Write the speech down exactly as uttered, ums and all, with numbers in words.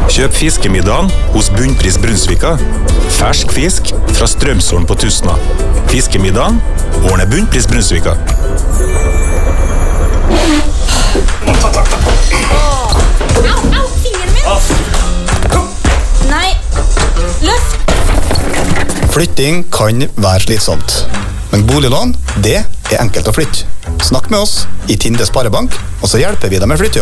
Kjøp fiskemiddagen hos Bunnpris Brunsvika. Fersk fisk fra Strømsholm på Tustna. Fiskemiddagen ordner Bunnpris Brunsvika. Au, au, fingeren min! Nei, løft! Flytting kan være slitsomt. Men boliglån, det er enkelt å flytte. Snakk med oss i Tinde Sparebank, og så hjelper vi deg med flytting.